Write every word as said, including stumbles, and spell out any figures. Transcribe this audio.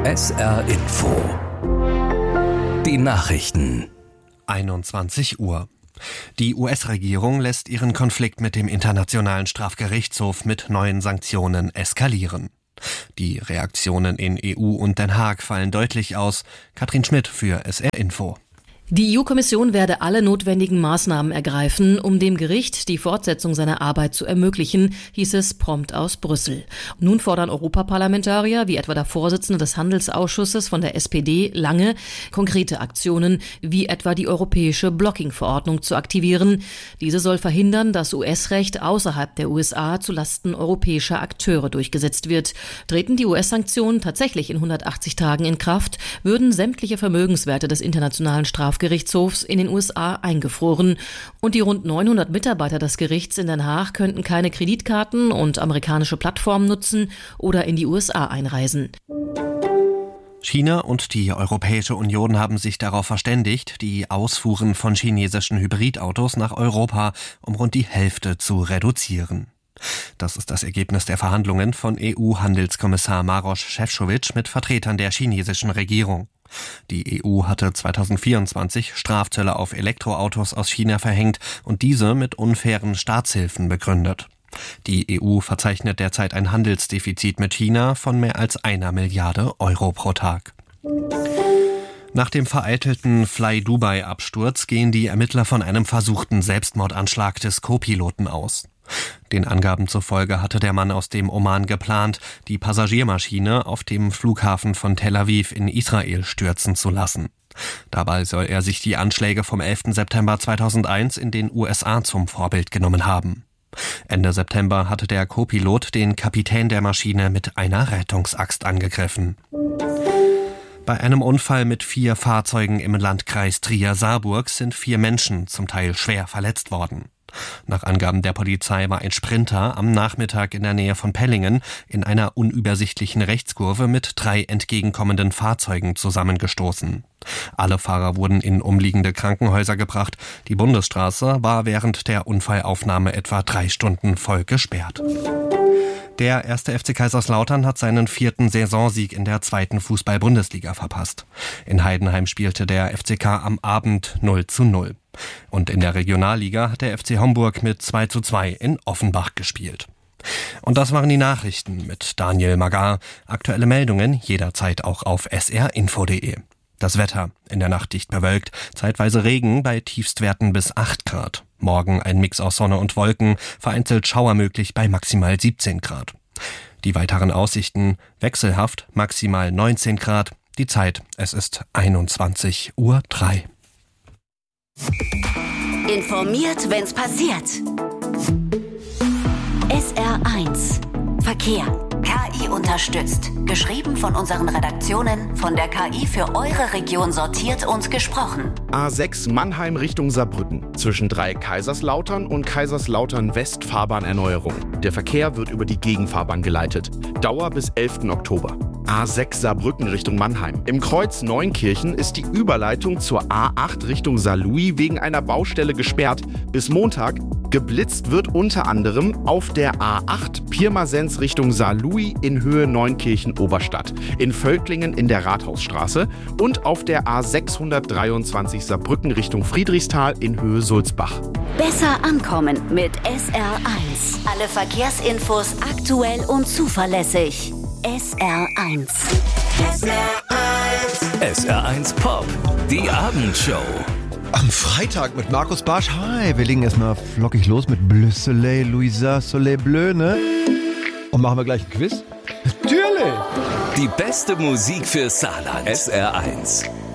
S R Info. Die Nachrichten. einundzwanzig Uhr. Die U S-Regierung lässt ihren Konflikt mit dem Internationalen Strafgerichtshof mit neuen Sanktionen eskalieren. Die Reaktionen in E U und Den Haag fallen deutlich aus. Katrin Schmidt für S R Info. Die E U-Kommission werde alle notwendigen Maßnahmen ergreifen, um dem Gericht die Fortsetzung seiner Arbeit zu ermöglichen, hieß es prompt aus Brüssel. Nun fordern Europaparlamentarier, wie etwa der Vorsitzende des Handelsausschusses von der S P D, Lange, konkrete Aktionen, wie etwa die europäische Blocking-Verordnung zu aktivieren. Diese soll verhindern, dass U S-Recht außerhalb der U S A zulasten europäischer Akteure durchgesetzt wird. Treten die U S-Sanktionen tatsächlich in hundertachtzig Tagen in Kraft, würden sämtliche Vermögenswerte des internationalen Strafgerichtshofs Gerichtshofs in den U S A eingefroren und die rund neunhundert Mitarbeiter des Gerichts in Den Haag könnten keine Kreditkarten und amerikanische Plattformen nutzen oder in die U S A einreisen. China und die Europäische Union haben sich darauf verständigt, die Ausfuhren von chinesischen Hybridautos nach Europa um rund die Hälfte zu reduzieren. Das ist das Ergebnis der Verhandlungen von E U-Handelskommissar Maroš Šefčovič mit Vertretern der chinesischen Regierung. Die E U hatte zweitausendvierundzwanzig Strafzölle auf Elektroautos aus China verhängt und diese mit unfairen Staatshilfen begründet. Die E U verzeichnet derzeit ein Handelsdefizit mit China von mehr als einer Milliarde Euro pro Tag. Nach dem vereitelten Fly-Dubai-Absturz gehen die Ermittler von einem versuchten Selbstmordanschlag des Co-Piloten aus. Den Angaben zufolge hatte der Mann aus dem Oman geplant, die Passagiermaschine auf dem Flughafen von Tel Aviv in Israel stürzen zu lassen. Dabei soll er sich die Anschläge vom elften September zweitausendeins in den U S A zum Vorbild genommen haben. Ende September hatte der Co-Pilot den Kapitän der Maschine mit einer Rettungsaxt angegriffen. Bei einem Unfall mit vier Fahrzeugen im Landkreis Trier-Saarburg sind vier Menschen zum Teil schwer verletzt worden. Nach Angaben der Polizei war ein Sprinter am Nachmittag in der Nähe von Pellingen in einer unübersichtlichen Rechtskurve mit drei entgegenkommenden Fahrzeugen zusammengestoßen. Alle Fahrer wurden in umliegende Krankenhäuser gebracht. Die Bundesstraße war während der Unfallaufnahme etwa drei Stunden voll gesperrt. Der erste F C Kaiserslautern hat seinen vierten Saisonsieg in der zweiten Fußball-Bundesliga verpasst. In Heidenheim spielte der F C K am Abend null zu null. Und in der Regionalliga hat der F C Homburg mit zwei zu zwei in Offenbach gespielt. Und das waren die Nachrichten mit Daniel Magar. Aktuelle Meldungen jederzeit auch auf s r info punkt d e. Das Wetter: in der Nacht dicht bewölkt, zeitweise Regen bei Tiefstwerten bis acht Grad. Morgen ein Mix aus Sonne und Wolken, vereinzelt Schauer möglich bei maximal siebzehn Grad. Die weiteren Aussichten: wechselhaft, maximal neunzehn Grad. Die Zeit: es ist einundzwanzig Uhr drei. Informiert, wenn's passiert. S R eins Verkehr. K I unterstützt. Geschrieben von unseren Redaktionen, von der K I für eure Region sortiert und gesprochen. A sechs Mannheim Richtung Saarbrücken. Zwischen drei Kaiserslautern und Kaiserslautern West Fahrbahnerneuerung. Der Verkehr wird über die Gegenfahrbahn geleitet. Dauer bis elften Oktober. A sechs Saarbrücken Richtung Mannheim. Im Kreuz Neunkirchen ist die Überleitung zur A acht Richtung Saarlouis wegen einer Baustelle gesperrt. Bis Montag. Geblitzt wird unter anderem auf der A acht Pirmasens Richtung Saarlouis in Höhe Neunkirchen-Oberstadt, in Völklingen in der Rathausstraße und auf der A sechshundertdreiundzwanzig Saarbrücken Richtung Friedrichsthal in Höhe Sulzbach. Besser ankommen mit S R eins. Alle Verkehrsinfos aktuell und zuverlässig. S R eins. S R eins. S R eins Pop. Die Abendshow. Am Freitag mit Markus Barsch. Hi, wir legen erstmal flockig los mit Bleu Soleil, Louisa Soleil Bleu, ne? Und machen wir gleich ein Quiz? Natürlich! Die beste Musik für Saarland. S R eins.